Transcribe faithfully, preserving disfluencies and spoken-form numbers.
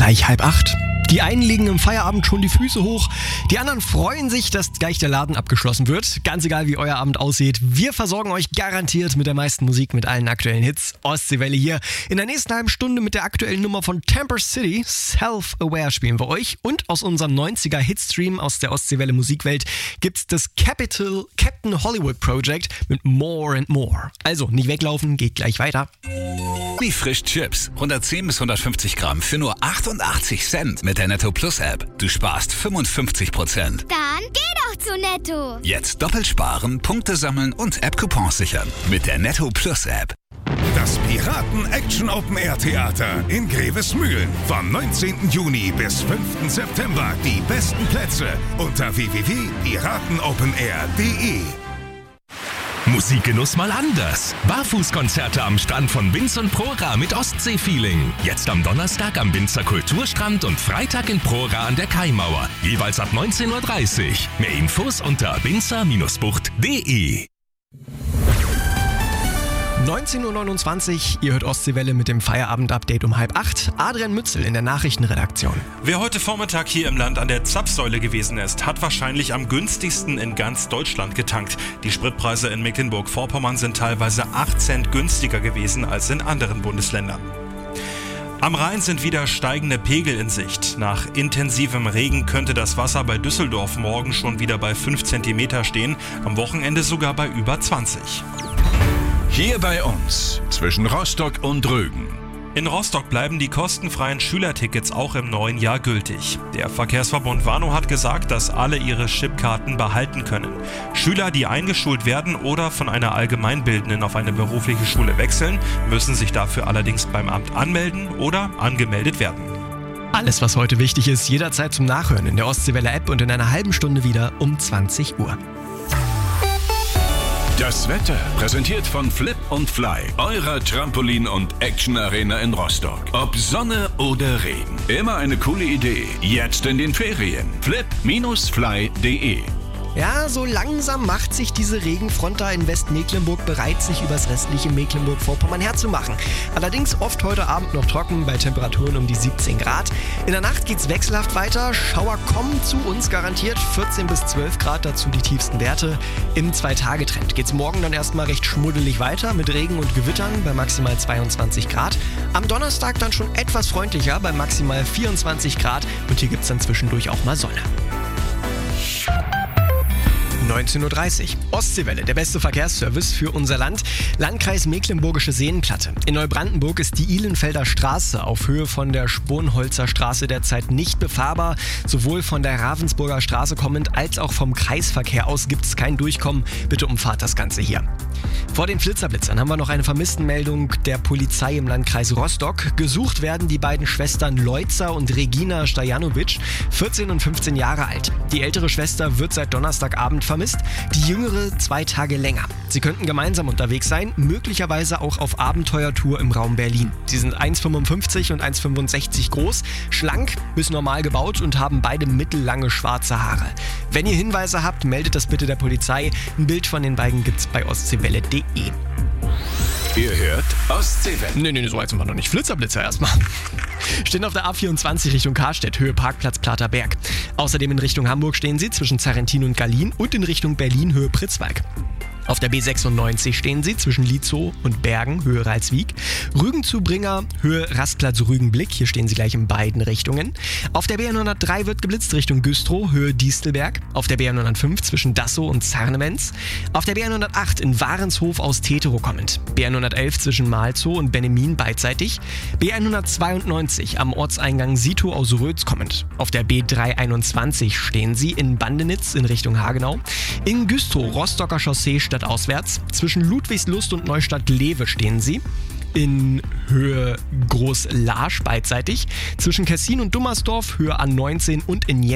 gleich halb acht. Die einen legen im Feierabend schon die Füße hoch, die anderen freuen sich, dass gleich der Laden abgeschlossen wird. Ganz egal, wie euer Abend aussieht, wir versorgen euch garantiert mit der meisten Musik, mit allen aktuellen Hits. Ostseewelle hier. In der nächsten halben Stunde mit der aktuellen Nummer von Temper City, Self-Aware, spielen wir euch. Und aus unserem neunziger Hitstream aus der Ostseewelle Musikwelt gibt's das Capital Captain Hollywood Project mit More and More. Also, nicht weglaufen, geht gleich weiter. Die Frisch Chips, hundertzehn bis hundertfünfzig Gramm für nur achtundachtzig Cent mit der Netto Plus App. Du sparst fünfundfünfzig Prozent. Dann geh doch zu Netto. Jetzt doppelt sparen, Punkte sammeln und App-Coupons sichern mit der Netto Plus App. Das Piraten-Action-Open-Air-Theater in Grevesmühlen. Vom neunzehnten Juni bis fünften September. Die besten Plätze unter w w w punkt piratenopenair punkt de. Musikgenuss mal anders. Barfußkonzerte am Strand von Binz und Prora mit Ostsee-Feeling. Jetzt am Donnerstag am Binzer Kulturstrand und Freitag in Prora an der Kaimauer. Jeweils ab neunzehn Uhr dreißig. Mehr Infos unter binzer Bindestrich bucht punkt de. neunzehn Uhr neunundzwanzig, ihr hört Ostseewelle mit dem Feierabend-Update um halb acht. Adrian Mützel in der Nachrichtenredaktion. Wer heute Vormittag hier im Land an der Zapfsäule gewesen ist, hat wahrscheinlich am günstigsten in ganz Deutschland getankt. Die Spritpreise in Mecklenburg-Vorpommern sind teilweise acht Cent günstiger gewesen als in anderen Bundesländern. Am Rhein sind wieder steigende Pegel in Sicht. Nach intensivem Regen könnte das Wasser bei Düsseldorf morgen schon wieder bei fünf Zentimeter stehen, am Wochenende sogar bei über zwanzig. Hier bei uns, zwischen Rostock und Rügen. In Rostock bleiben die kostenfreien Schülertickets auch im neuen Jahr gültig. Der Verkehrsverbund Warnow hat gesagt, dass alle ihre Chipkarten behalten können. Schüler, die eingeschult werden oder von einer allgemeinbildenden auf eine berufliche Schule wechseln, müssen sich dafür allerdings beim Amt anmelden oder angemeldet werden. Alles, was heute wichtig ist, jederzeit zum Nachhören in der Ostseewelle-App und in einer halben Stunde wieder um zwanzig Uhr. Das Wetter präsentiert von Flip und Fly, eurer Trampolin- und Action-Arena in Rostock. Ob Sonne oder Regen, immer eine coole Idee. Jetzt in den Ferien. flip Bindestrich fly punkt de. Ja, so langsam macht sich diese Regenfront da in Westmecklenburg bereit, sich übers restliche Mecklenburg-Vorpommern herzumachen. Allerdings oft heute Abend noch trocken bei Temperaturen um die siebzehn Grad. In der Nacht geht's wechselhaft weiter. Schauer kommen zu uns garantiert. vierzehn bis zwölf Grad, dazu die tiefsten Werte. Im Zwei-Tage-Trend geht's morgen dann erstmal recht schmuddelig weiter mit Regen und Gewittern bei maximal zweiundzwanzig Grad. Am Donnerstag dann schon etwas freundlicher bei maximal vierundzwanzig Grad. Und hier gibt's dann zwischendurch auch mal Sonne. neunzehn Uhr dreißig. Ostseewelle, der beste Verkehrsservice für unser Land. Landkreis Mecklenburgische Seenplatte. In Neubrandenburg ist die Ihlenfelder Straße auf Höhe von der Sponholzer Straße derzeit nicht befahrbar. Sowohl von der Ravensburger Straße kommend als auch vom Kreisverkehr aus gibt es kein Durchkommen. Bitte umfahrt das Ganze hier. Vor den Flitzerblitzern haben wir noch eine Vermisstenmeldung der Polizei im Landkreis Rostock. Gesucht werden die beiden Schwestern Leutzer und Regina Stajanovic, vierzehn und fünfzehn Jahre alt. Die ältere Schwester wird seit Donnerstagabend vermisst, die jüngere zwei Tage länger. Sie könnten gemeinsam unterwegs sein, möglicherweise auch auf Abenteuertour im Raum Berlin. Sie sind eins Komma fünfundfünfzig und eins Komma fünfundsechzig groß, schlank bis normal gebaut und haben beide mittellange schwarze Haare. Wenn ihr Hinweise habt, meldet das bitte der Polizei. Ein Bild von den beiden gibt's bei ostseewelle punkt de. Ihr hört Ostseewelle. Nee, nee, so weit sind wir noch nicht. Flitzerblitzer erstmal. Stehen auf der A vierundzwanzig Richtung Karstedt, Höhe Parkplatz Platerberg. Außerdem in Richtung Hamburg stehen sie zwischen Zarrentin und Gallien und in Richtung Berlin, Höhe Pritzwalk. Auf der B sechsundneunzig stehen sie zwischen Lietzow und Bergen, Höhe Ralswiek. Rügen-Zubringer, Höhe Rastplatz Rügenblick. Hier stehen sie gleich in beiden Richtungen. Auf der B hundertdrei wird geblitzt Richtung Güstrow, Höhe Distelberg. Auf der B hundertfünf zwischen Dassow und Zarnemenz. Auf der B hundertacht in Warenshof aus Teterow kommend. B hundertelf zwischen Malzow und Bennemin beidseitig. B hundertzweiundneunzig am Ortseingang Sitow aus Rötz kommend. Auf der B dreihunderteinundzwanzig stehen sie in Bandenitz in Richtung Hagenau. In Güstrow, Rostocker Chaussee stadtauswärts. Zwischen Ludwigslust und Neustadt-Lewe stehen sie. In Höhe Groß-Larsch beidseitig. Zwischen Kessin und Dummersdorf Höhe A neunzehn und in